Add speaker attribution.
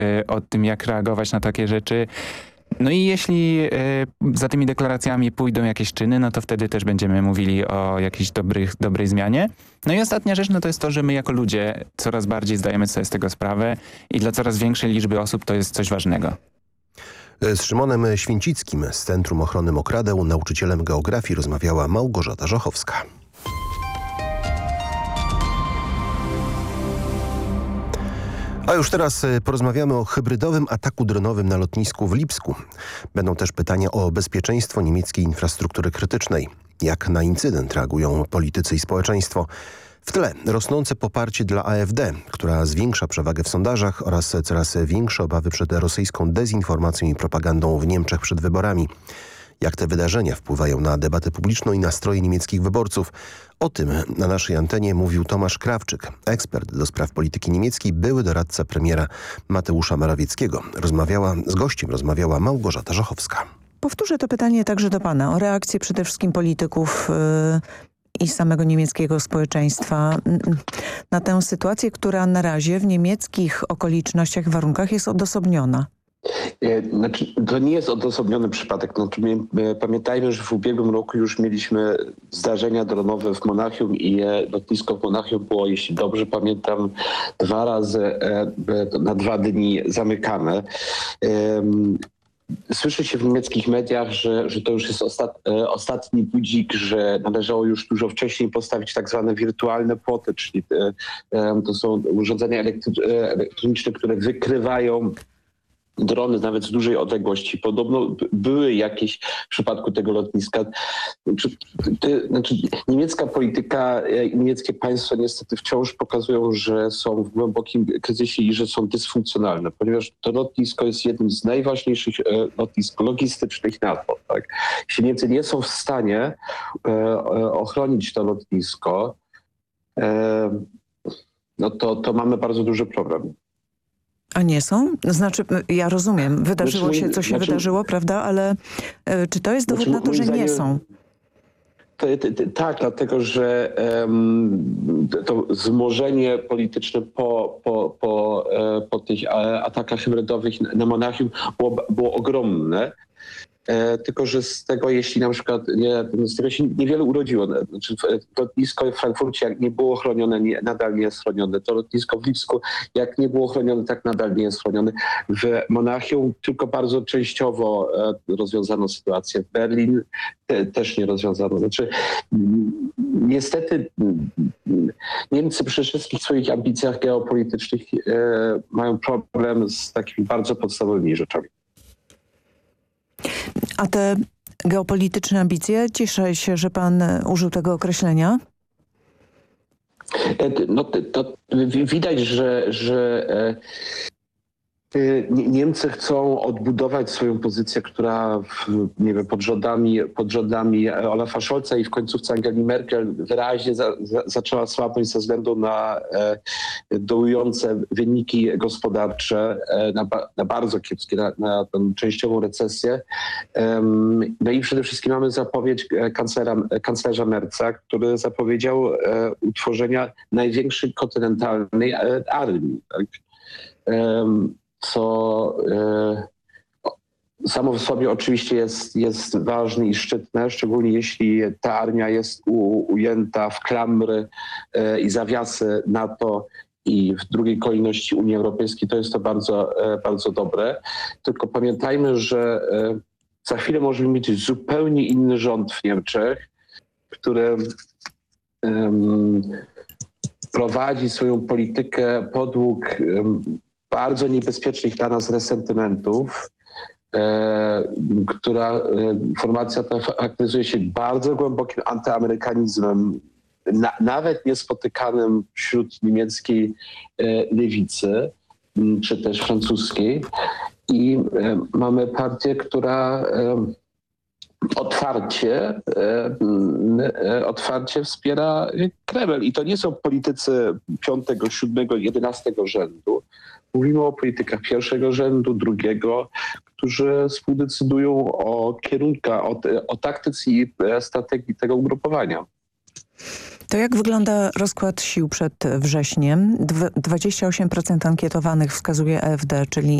Speaker 1: o tym, jak reagować na takie rzeczy. No i jeśli za tymi deklaracjami pójdą jakieś czyny, no to wtedy też będziemy mówili o jakiejś dobrej zmianie. No i ostatnia rzecz, no to jest to, że my jako ludzie coraz bardziej zdajemy sobie z tego sprawę i dla coraz większej liczby osób to jest coś ważnego.
Speaker 2: Z Szymonem Święcickim z Centrum Ochrony Mokradł, nauczycielem geografii, rozmawiała Małgorzata Żochowska. A już teraz porozmawiamy o hybrydowym ataku dronowym na lotnisku w Lipsku. Będą też pytania o bezpieczeństwo niemieckiej infrastruktury krytycznej. Jak na incydent reagują politycy i społeczeństwo. W tle rosnące poparcie dla AfD, która zwiększa przewagę w sondażach, oraz coraz większe obawy przed rosyjską dezinformacją i propagandą w Niemczech przed wyborami. Jak te wydarzenia wpływają na debatę publiczną i nastroje niemieckich wyborców? O tym na naszej antenie mówił Tomasz Krawczyk, ekspert do spraw polityki niemieckiej, były doradca premiera Mateusza Morawieckiego. Z gościem rozmawiała Małgorzata Żochowska.
Speaker 3: Powtórzę to pytanie także do pana o reakcję przede wszystkim polityków i samego niemieckiego społeczeństwa na tę sytuację, która na razie w niemieckich okolicznościach, warunkach jest odosobniona.
Speaker 4: Znaczy, to nie jest odosobniony przypadek. Znaczy, pamiętajmy, że w ubiegłym roku już mieliśmy zdarzenia dronowe w Monachium i lotnisko w Monachium było, jeśli dobrze pamiętam, 2 razy na 2 dni zamykane. Słyszy się w niemieckich mediach, że to już jest ostatni budzik, że należało już dużo wcześniej postawić tak zwane wirtualne płoty, czyli to są urządzenia elektroniczne, które wykrywają drony nawet z dużej odległości. Podobno były jakieś w przypadku tego lotniska. Znaczy, niemiecka polityka i niemieckie państwo niestety wciąż pokazują, że są w głębokim kryzysie i że są dysfunkcjonalne, ponieważ to lotnisko jest jednym z najważniejszych lotnisk logistycznych NATO. Tak? Jeśli Niemcy nie są w stanie ochronić to lotnisko, no to mamy bardzo duży problem.
Speaker 3: A nie są? Znaczy, ja rozumiem, wydarzyło się, co się wydarzyło, prawda? Ale czy to jest dowód na to, że nie są?
Speaker 4: Tak, dlatego że to wzmożenie polityczne po tych atakach hybrydowych na Monachium było ogromne. Tylko że z tego, jeśli na przykład z tego się niewiele urodziło. Znaczy, lotnisko w Frankfurcie jak nie było chronione, nadal nie jest chronione. To lotnisko w Lipsku jak nie było chronione, tak nadal nie jest chronione. W Monachium tylko bardzo częściowo rozwiązano sytuację. W Berlin też nie rozwiązano. Znaczy, niestety Niemcy przy wszystkich swoich ambicjach geopolitycznych mają problem z takimi bardzo podstawowymi rzeczami.
Speaker 3: A te geopolityczne ambicje, cieszę się, że pan użył tego określenia.
Speaker 4: No, to widać, że Niemcy chcą odbudować swoją pozycję, która pod rządami Olafa Scholza i w końcówce Angeli Merkel wyraźnie zaczęła słabnąć ze względu na dołujące wyniki gospodarcze, na bardzo kiepskie, na tę częściową recesję. No i przede wszystkim mamy zapowiedź kanclerza Merza, który zapowiedział utworzenia największej kontynentalnej armii. Tak? Co samo w sobie oczywiście jest ważne i szczytne, szczególnie jeśli ta armia jest ujęta w klamry i zawiasy NATO i w drugiej kolejności Unii Europejskiej, to jest to bardzo, bardzo dobre. Tylko pamiętajmy, że za chwilę możemy mieć zupełnie inny rząd w Niemczech, który prowadzi swoją politykę podług bardzo niebezpiecznych dla nas resentymentów, która formacja ta charakteryzuje się bardzo głębokim antyamerykanizmem, nawet niespotykanym wśród niemieckiej lewicy, czy też francuskiej. I mamy partię, która otwarcie wspiera Kreml. I to nie są politycy 5., 7., 11. rzędu. Mówimy o politykach 1. rzędu, 2., którzy współdecydują o kierunkach, o taktyce i strategii tego ugrupowania.
Speaker 3: To jak wygląda rozkład sił przed wrześniem? 28% ankietowanych wskazuje AfD, czyli